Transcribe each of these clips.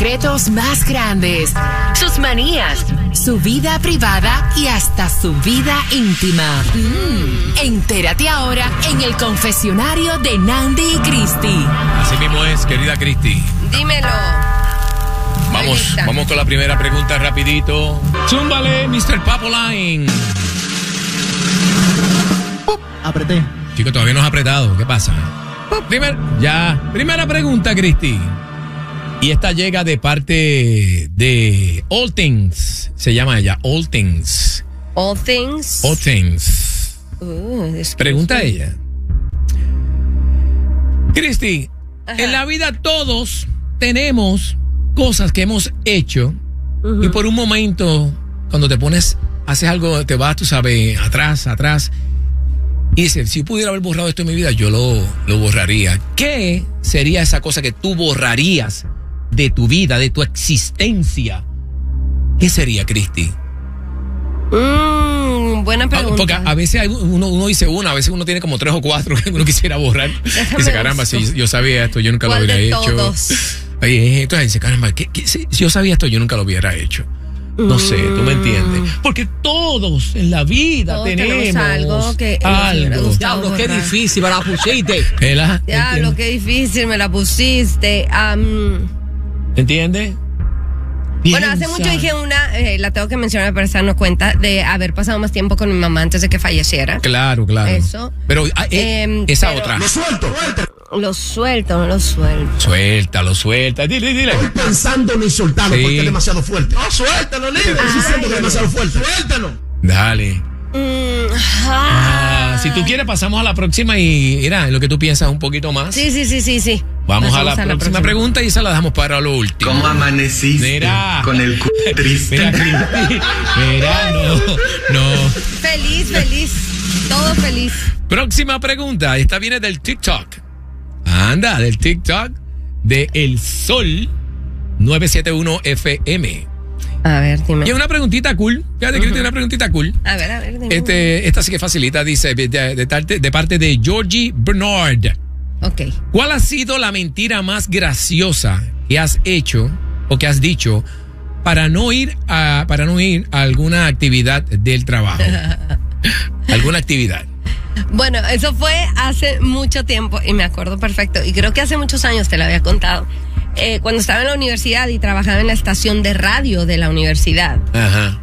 secretos más grandes, sus manías, su vida privada y hasta su vida íntima. Entérate ahora en el confesionario de Nandy y Christy. Así mismo es, querida Christy. Dímelo. Vamos con la primera pregunta rapidito. Zúmbale, Mr. Papoline. Apreté. Chico, todavía no has apretado. ¿Qué pasa? Primera pregunta, Christy. Y esta llega de parte de All Things. Se llama ella, All Things. All Things. All Things. Pregunta ella. Christy, en la vida todos tenemos cosas que hemos hecho y por un momento, cuando te pones, haces algo, te vas, tú sabes, atrás y dices, si pudiera haber borrado esto en mi vida, yo lo borraría. ¿Qué sería esa cosa que tú borrarías de tu vida, de tu existencia? ¿Qué sería, Christy? Buena pregunta. Porque a veces uno dice una, a veces uno tiene como 3 o 4 que uno quisiera borrar. Dice, caramba, si yo sabía esto, yo nunca lo hubiera hecho. Entonces dice, caramba, si yo sabía esto, yo nunca lo hubiera hecho. No sé, tú me entiendes. Porque todos en la vida tenemos algo que Diablo, qué difícil me la pusiste. Diablo, qué difícil me la pusiste. ¿Entiendes? Bueno, hace mucho dije la tengo que mencionar para darnos cuenta de haber pasado más tiempo con mi mamá antes de que falleciera. Claro. Eso. Pero esa otra. Lo suelto. Lo suelta. Dile. Estoy pensando en insultarlo porque es demasiado fuerte. No, suéltalo, libre. Estoy diciendo que es demasiado fuerte. Suéltalo. Dale. Si tú quieres, pasamos a la próxima y mira, lo que tú piensas un poquito más. Sí. Vamos a la próxima pregunta y esa la dejamos para lo último. ¿Cómo amaneciste? Mira. Con el triste. Mira, no. Feliz. Todo feliz. Próxima pregunta. Esta viene del TikTok. Anda, del TikTok de El Sol 971 FM. A ver, dime. Y es una preguntita cool. Fíjate que una preguntita cool. A ver, dime. Esta sí que facilita, dice, de parte de Georgie Bernard. Ok. ¿Cuál ha sido la mentira más graciosa que has hecho o que has dicho para no ir a alguna actividad del trabajo? ¿Alguna actividad? Bueno, eso fue hace mucho tiempo y me acuerdo perfecto. Y creo que hace muchos años te lo había contado. Cuando estaba en la universidad y trabajaba en la estación de radio de la universidad. Ajá.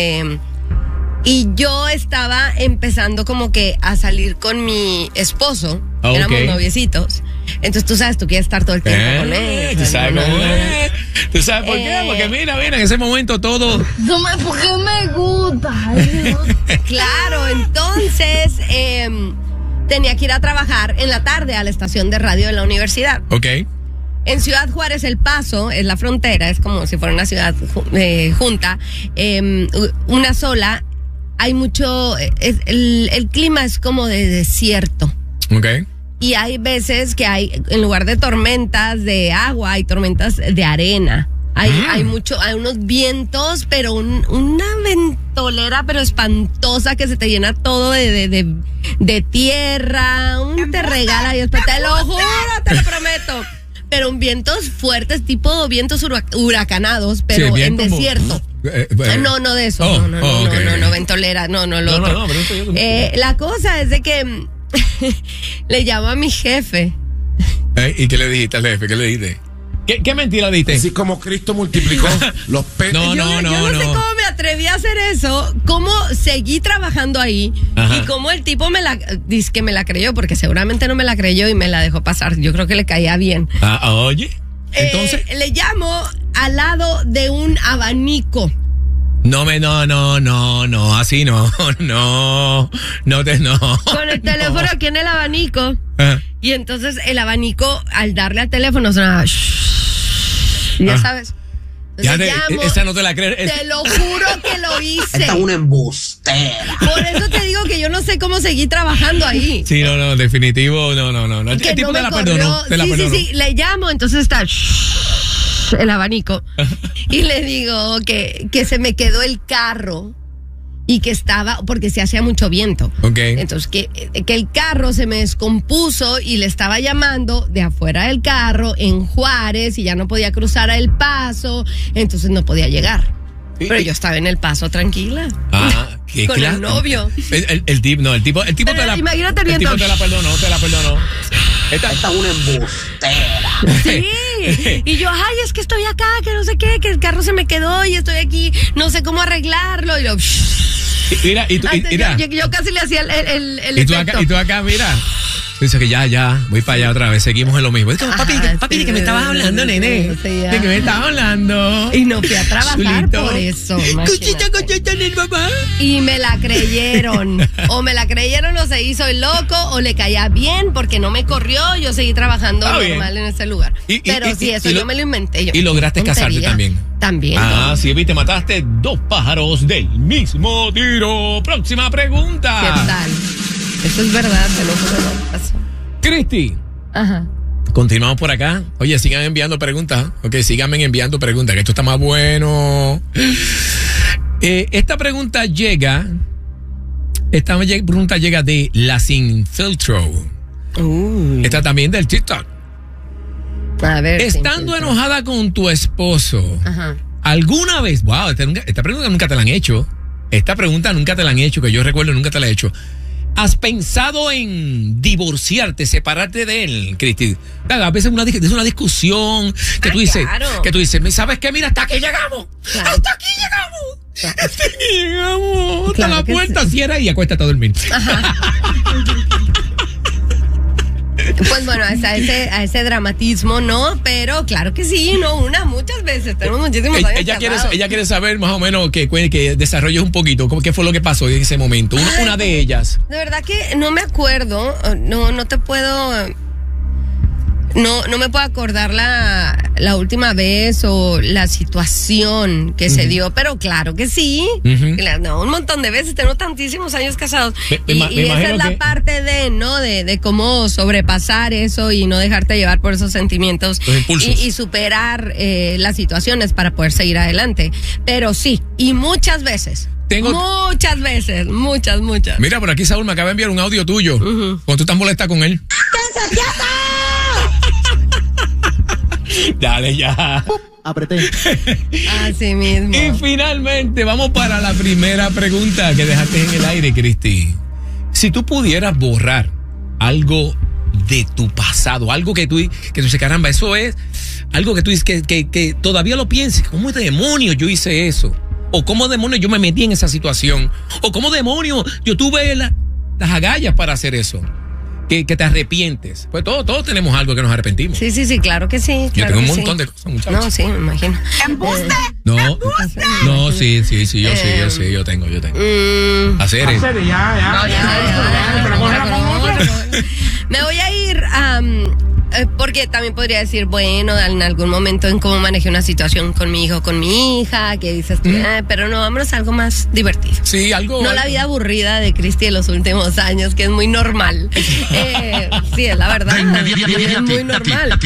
Y yo estaba empezando como que a salir con mi esposo. Okay. Éramos noviecitos. Entonces tú sabes, tú quieres estar todo el tiempo con él. ¿Tú sabes por qué? Porque mira, en ese momento todo... Porque me gusta. Claro, entonces tenía que ir a trabajar en la tarde a la estación de radio de la universidad. Ok. En Ciudad Juárez, El Paso, es la frontera, es como si fuera una ciudad junta, una sola. Hay mucho, el clima es como de desierto. Ok. Y hay veces que hay, en lugar de tormentas de agua, hay tormentas de arena. Hay unos vientos, pero una ventolera, pero espantosa, que se te llena todo de tierra. Te regala y después te lo juro, te lo prometo. Pero vientos fuertes, tipo vientos huracanados, pero sí, en desierto. No de eso. No, ventolera, no, lo otro. La cosa es de que le llamo a mi jefe. ¿Y qué le dijiste al jefe? ¿Qué le dijiste? ¿Qué mentira diste? Así como Cristo multiplicó los peces. Yo no sé cómo me atreví a hacer eso, cómo seguí trabajando ahí. Ajá. Y cómo el tipo dice que me la creyó, porque seguramente no me la creyó y me la dejó pasar. Yo creo que le caía bien. Oye, entonces le llamo al lado de un abanico. No, así no. Con el teléfono aquí en el abanico. Ajá. Y entonces el abanico, al darle al teléfono, sonaba ya sabes. Esa no te la crees. Te lo juro que lo hice. Esta es una embustera. Por eso te digo que yo no sé cómo seguí trabajando ahí. Sí, no, definitivo, no. El tipo te la perdonó. Sí, le llamo, entonces está el abanico. Y le digo que se me quedó el carro y que estaba, porque se hacía mucho viento. Okay. Entonces, que el carro se me descompuso y le estaba llamando de afuera del carro en Juárez y ya no podía cruzar El Paso, entonces no podía llegar. Pero yo estaba en El Paso tranquila. ¿Qué con el novio. El tipo Pero te la... imagínate el tipo viento. te la perdonó. Esta es una embustera. Sí, y yo, ay, es que estoy acá, que no sé qué, que el carro se me quedó y estoy aquí, no sé cómo arreglarlo. Y lo, mira, yo casi le hacía el efecto. y tú acá, mira. Dice que ya, voy para allá otra vez, seguimos en lo mismo. Papi, ¿de qué me estabas hablando, nene? Sí, ¿De qué me estabas hablando? Y no fui a trabajar Chulito. por eso. Cuchita en el papá. Y me la creyeron. O se hizo el loco, o le caía bien porque no me corrió. Yo seguí trabajando normal en ese lugar. Pero sí, eso yo me lo inventé. Y lograste casarte también. También. Sí, viste, mataste 2 pájaros del mismo tiro. Próxima pregunta. ¿Qué tal? Eso es verdad, te lo juro. Cristi. Ajá. Continuamos por acá. Oye, sigan enviando preguntas. Ok, síganme enviando preguntas, que esto está más bueno. Esta pregunta llega de La Sin Filtro. Esta también del TikTok. A ver. Estando enojada con tu esposo, ajá, ¿alguna vez? Wow, esta pregunta nunca te la han hecho. Esta pregunta nunca te la han hecho, que yo recuerdo nunca te la he hecho. ¿Has pensado en divorciarte, separarte de él, Cristi? A veces es una discusión que tú dices, claro. ¿sabes qué? Mira, hasta aquí llegamos. Claro. Hasta aquí llegamos. Hasta aquí llegamos. Claro hasta la que puerta sí. cierra y acuéstate a dormir. Pues bueno, a ese dramatismo no, pero claro que sí, muchas veces, tenemos muchísimos años ella quiere saber más o menos que desarrolles un poquito, qué fue lo que pasó en ese momento, una de ellas. De verdad que no me acuerdo, no te puedo... No me puedo acordar la última vez o la situación que se dio, pero claro que sí. Claro, un montón de veces, tengo tantísimos años casados. Y esa es la parte de cómo sobrepasar eso y no dejarte llevar por esos sentimientos y superar las situaciones para poder seguir adelante. Pero sí, y muchas veces. Muchas veces. Mira, por aquí Saúl me acaba de enviar un audio tuyo. Cuando tú estás molesta con él. Dale ya. Apreté. Así mismo. Y finalmente vamos para la primera pregunta que dejaste en el aire, Cristi. Si tú pudieras borrar algo de tu pasado, algo que tú dices, caramba, eso es algo que tú dices que todavía lo pienses, ¿cómo demonios yo hice eso? O cómo demonios yo me metí en esa situación, o cómo demonios yo tuve las agallas para hacer eso. Que te arrepientes. Pues todos tenemos algo que nos arrepentimos. Sí, claro que sí. Yo tengo un montón de cosas, muchachos. No, sí, me imagino. ¡Embuste! No, sí, yo tengo. Hacer eso. Me voy a ir porque también podría decir, bueno, en algún momento en cómo manejé una situación con mi hijo, con mi hija, que dices tú, pero no, vámonos a algo más divertido. Sí, algo. No la vida aburrida de Cristi de los últimos años, que es muy normal. Sí, es la verdad. Es muy normal.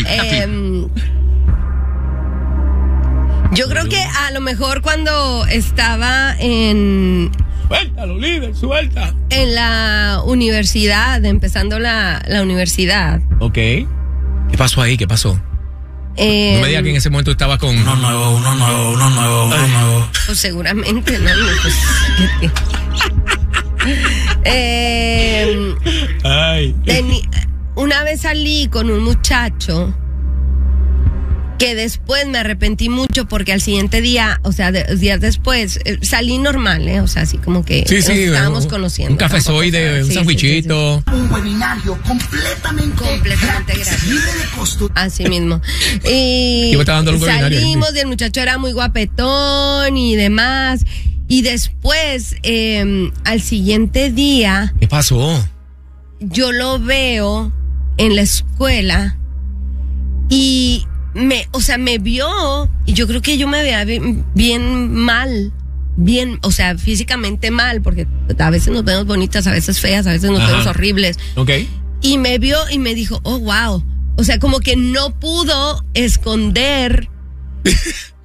Yo creo que a lo mejor cuando estaba Suéltalo, líder, suelta. en la universidad, empezando la universidad. Ok. ¿Qué pasó ahí? ¿Qué pasó? No me digas que en ese momento estaba con... Uno nuevo. Pues seguramente, ¿no? Ay. Una vez salí con un muchacho que después me arrepentí mucho porque al siguiente día, o sea, días después, salí normal, o sea, así como que Sí, nos estábamos conociendo. Un cafezoide, un sandwichito. Un webinario completamente gratis. libre de costo. Así mismo. Y vos estabas dándole un webinario. salimos y el muchacho era muy guapetón y demás. Y después, al siguiente día, ¿Qué pasó? yo lo veo en la escuela y me vio y yo creo que yo me veía bien mal, o sea, físicamente mal, porque a veces nos vemos bonitas, a veces feas, a veces nos vemos horribles. Ok. Y me vio y me dijo, oh, wow. O sea, como que no pudo esconder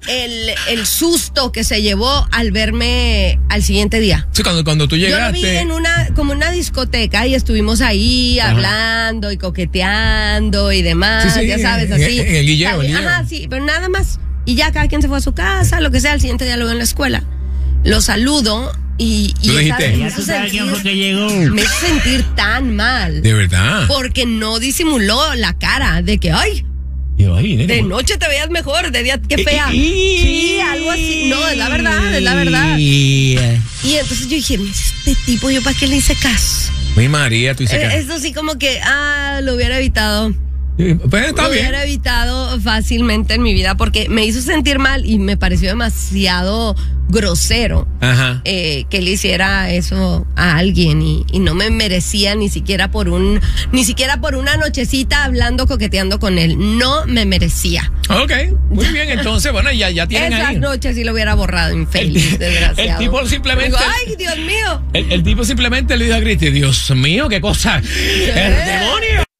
el susto que se llevó al verme al siguiente día. Sí, cuando tú llegaste. Yo lo vi en como una discoteca y estuvimos ahí hablando y coqueteando y demás, Sí, ya sabes, así. En el guilleo. Ajá, sí, pero nada más. Y ya cada quien se fue a su casa, lo que sea, al siguiente día lo veo en la escuela. Lo saludo y ¿Tú dijiste? Ya tú sabes quién fue que llegó. me hizo sentir tan mal. De verdad. Porque no disimuló la cara de que, ay, de noche te veías mejor, de día, qué fea. Sí, algo así. No, es la verdad, es la verdad. Y entonces yo dije, este tipo, ¿yo para qué le hice caso? Mi María, tú dices que... Eso sí como que, lo hubiera evitado. Pues está Lo bien. hubiera evitado fácilmente en mi vida porque me hizo sentir mal y me pareció demasiado grosero que le hiciera eso a alguien y no me merecía ni siquiera por una nochecita hablando, coqueteando con él. No me merecía. Ok, muy bien, entonces, bueno, ya tienen Esas ahí. noches sí lo hubiera borrado, infeliz, desgraciado. El tipo simplemente... Digo, ay, Dios mío. El tipo simplemente le dijo a Cristi, Dios mío, qué cosa. ¡El demonio!